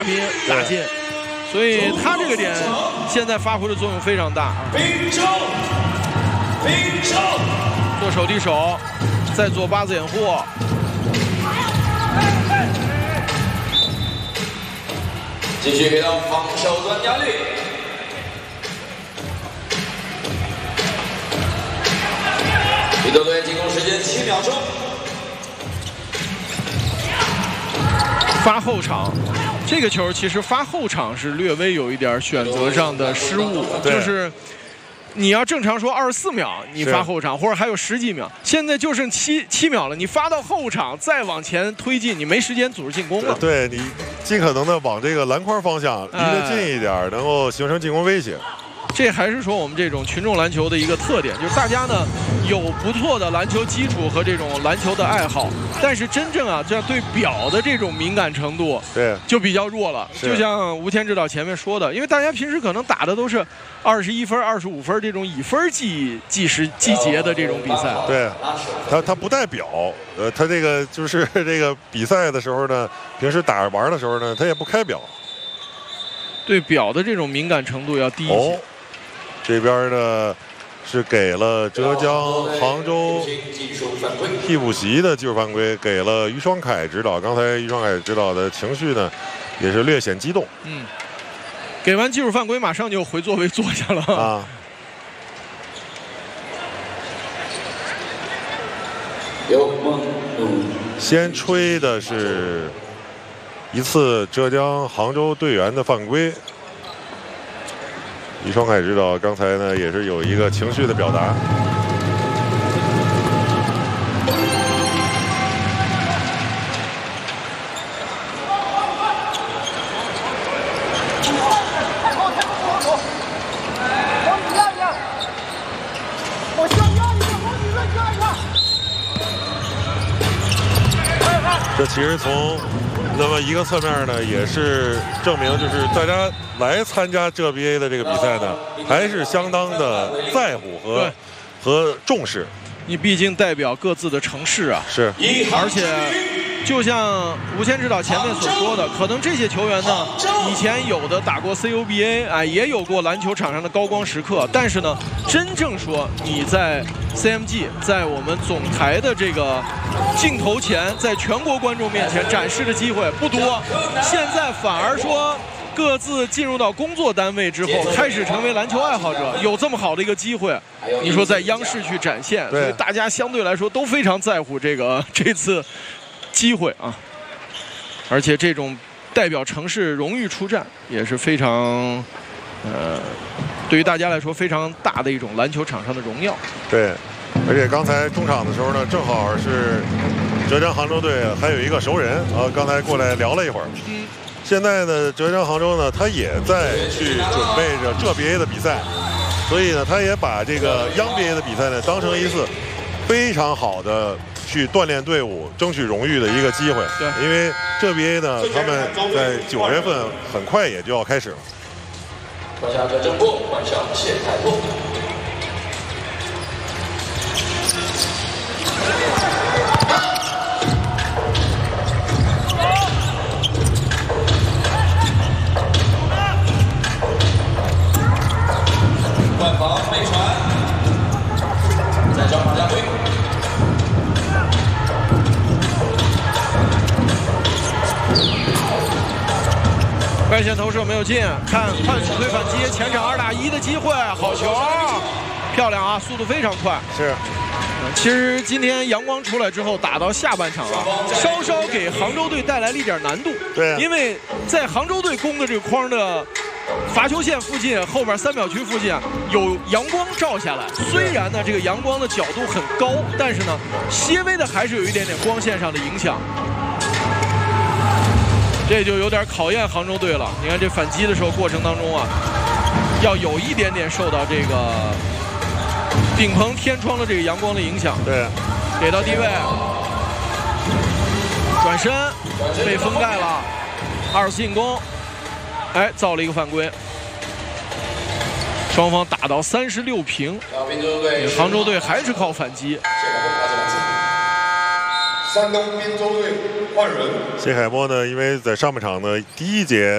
拼打进，所以他这个点现在发挥的作用非常大啊。做手递手，再做八字掩护。 继续给到防守专家率。宇宙队进攻时间7秒钟。 发后场，这个球其实发后场是略微有一点选择上的失误，就是你要正常说24秒你发后场，或者还有10几秒，现在就剩7秒了，你发到后场再往前推进，你没时间组织进攻了。 对，你尽可能的往这个篮筐方向离得近一点，能够形成进攻威胁。 这还是说我们这种群众篮球的一个特点，就是大家呢有不错的篮球基础和这种篮球的爱好，但是真正啊这样对表的这种敏感程度， 对， 就比较弱了。就像吴天指导前面说的，因为大家平时可能打的都是21分、25分这种以分计节的这种比赛。 对，他不带表，他这个就是这个比赛的时候呢，平时打玩的时候呢，他也不开表， 对表的这种敏感程度要低一些。 这边呢是给了浙江杭州替补席的技术犯规，给了于双凯指导。刚才于双凯指导的情绪呢也是略显激动。 给完技术犯规马上就回座位坐下了啊。 先吹的是一次浙江杭州队员的犯规。于双凯指导刚才呢也是有一个情绪的表达。这其实从那么一个侧面呢，也是证明，就是大家来参加这 BA 的这个比赛呢，还是相当的在乎和重视。 你毕竟代表各自的城市啊， 是， 而且就像吴谦指导前面所说的，可能这些球员呢，以前有的打过 CUBA， 哎，也有过篮球场上的高光时刻，但是呢，真正说你在 CMG， 在我们总台的这个镜头前，在全国观众面前展示的机会不多，现在反而说各自进入到工作单位之后，开始成为篮球爱好者，有这么好的一个机会，你说在央视去展现，所以大家相对来说都非常在乎这次机会啊，而且这种代表城市荣誉出战也是非常对于大家来说非常大的一种篮球场上的荣耀。 对，而且刚才中场的时候呢，正好是浙江杭州队还有一个熟人啊，刚才过来聊了一会儿。现在呢，浙江杭州呢，他也在去准备着浙 BA 的比赛，所以呢，他也把这个央 BA 的比赛呢当成一次非常好的去锻炼队伍、争取荣誉的一个机会。 对， 因为浙 BA 呢，他们在9月份很快也就要开始了。 换下郑波，换上谢凯波。换防被传，再找马家辉。 外线投射没有进，看判主推反击，前场2打1的机会，好球，漂亮啊，速度非常快。 是。 其实今天阳光出来之后，打到下半场啊，稍稍给杭州队带来了一点难度。 对， 因为在杭州队攻的这个框的罚球线附近，后边3秒区附近有阳光照下来。虽然呢这个阳光的角度很高，但是呢，些微的还是有一点点光线上的影响。这就有点考验杭州队了。你看这反击的时候过程当中啊，要有一点点受到这个顶棚天窗的这个阳光的影响。 对， 给到低位，转身被封盖了，2次进攻，哎，造了一个犯规。双方打到36平，杭州队还是靠反击。 山东滨州队换人。 谢海波呢，因为在上半场呢第1节